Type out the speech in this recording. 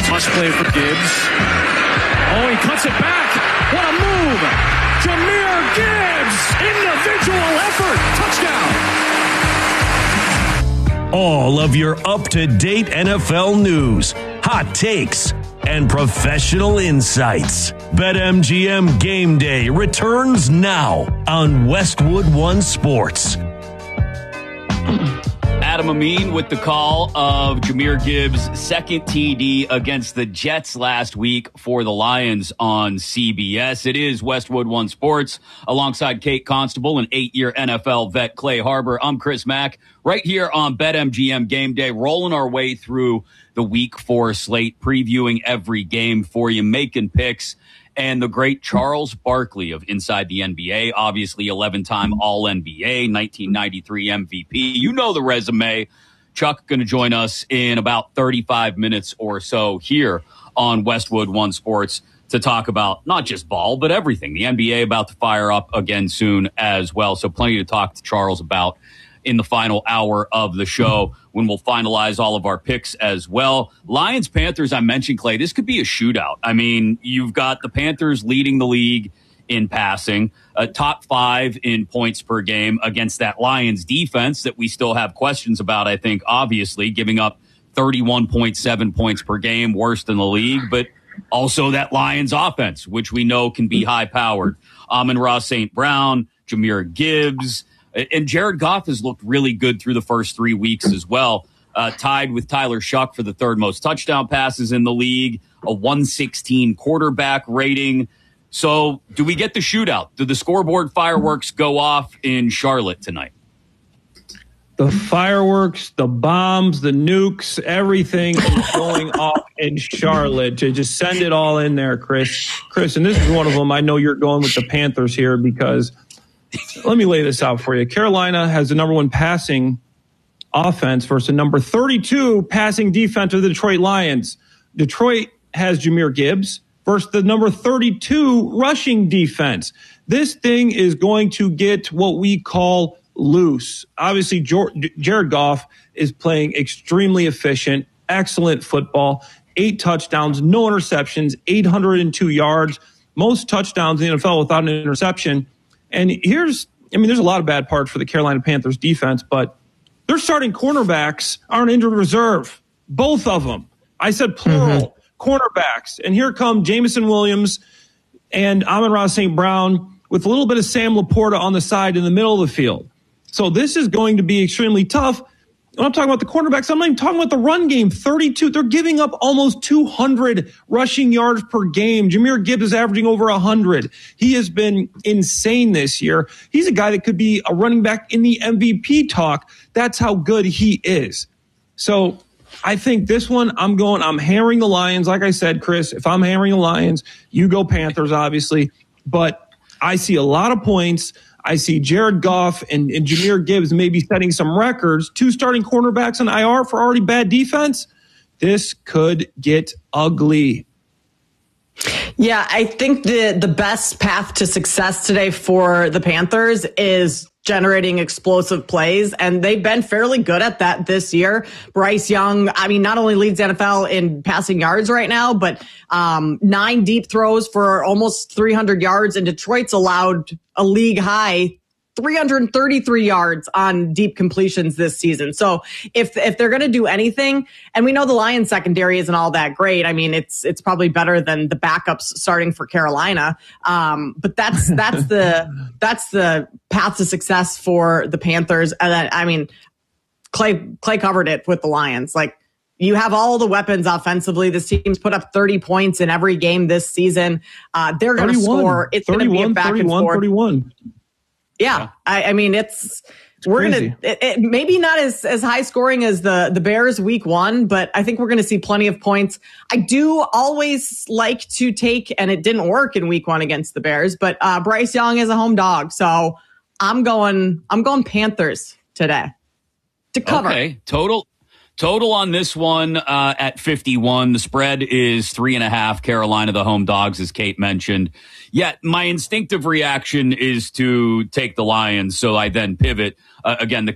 Must play for Gibbs. Oh, he cuts it back. What a move. Jahmyr Gibbs. Individual effort. Touchdown. All of your up-to-date NFL news, hot takes, and professional insights. BetMGM Game Day returns now on Westwood One Sports. Adam Amin with the call of Jahmyr Gibbs' second TD against the Jets last week for the Lions on CBS. It is Westwood One Sports alongside Kate Constable and 8-year NFL vet Clay Harbor. I'm Chris Mack right here on BetMGM Game Day, rolling our way through the Week 4 slate, previewing every game for you, making picks. And the great Charles Barkley of Inside the NBA, obviously 11-time All-NBA, 1993 MVP. You know the resume. Chuck going to join us in about 35 minutes or so here on Westwood One Sports to talk about not just ball, but everything. The NBA about to fire up again soon as well. So plenty to talk to Charles about in the final hour of the show when we'll finalize all of our picks as well. Lions-Panthers, I mentioned, Clay, this could be a shootout. I mean, you've got the Panthers leading the league in passing, top 5 in points per game against that Lions defense that we still have questions about, I think, obviously, giving up 31.7 points per game, worst in the league, but also that Lions offense, which we know can be high-powered. Amon-Ra St. Brown, Jahmyr Gibbs, and Jared Goff has looked really good through the first 3 weeks as well. Tied with Tyler Shuck for the third most touchdown passes in the league, a 116 quarterback rating. So do we get the shootout? Do the scoreboard fireworks go off in Charlotte tonight? The fireworks, the bombs, the nukes, everything is going off in Charlotte. Just send it all in there, Chris. Chris, and this is one of them. I know you're going with the Panthers here because let me lay this out for you. Carolina has the number 1 passing offense versus the number 32 passing defense of the Detroit Lions. Detroit has Jahmyr Gibbs versus the number 32 rushing defense. This thing is going to get what we call loose. Obviously, Jared Goff is playing extremely efficient, excellent football, 8 touchdowns, no interceptions, 802 yards, most touchdowns in the NFL without an interception. And there's a lot of bad parts for the Carolina Panthers defense, but their starting cornerbacks are on injured reserve. Both of them. I said plural, cornerbacks. And here come Jameson Williams and Amon-Ra St. Brown with a little bit of Sam Laporta on the side in the middle of the field. So this is going to be extremely tough. When I'm talking about the cornerbacks, I'm not even talking about the run game. 32. They're giving up almost 200 rushing yards per game. Jahmyr Gibbs is averaging over 100. He has been insane this year. He's a guy that could be a running back in the MVP talk. That's how good he is. So I think this one, I'm hammering the Lions. Like I said, Chris, if I'm hammering the Lions, you go Panthers, obviously. But I see a lot of points. I see Jared Goff and Jahmyr Gibbs maybe setting some records. 2 starting cornerbacks on IR for already bad defense. This could get ugly. Yeah, I think the best path to success today for the Panthers is generating explosive plays, and they've been fairly good at that this year. Bryce Young, not only leads the NFL in passing yards right now, but 9 deep throws for almost 300 yards, and Detroit's allowed a league high 333 yards on deep completions this season. So if they're going to do anything, and we know the Lions secondary isn't all that great. It's probably better than the backups starting for Carolina. But that's the path to success for the Panthers. And then, Clay covered it with the Lions. You have all the weapons offensively. This team's put up 30 points in every game this season. They're going to score. It's going to be a back and forth. 31. Yeah. We're going to, maybe not as high scoring as the Bears week 1, but I think we're going to see plenty of points. I do always like to take, and it didn't work in week 1 against the Bears, but Bryce Young is a home dog. So I'm going Panthers today to cover. Okay. Total on this one at 51. The spread is 3.5. Carolina, the home dogs, as Kate mentioned. Yet my instinctive reaction is to take the Lions, so I then pivot. Again, the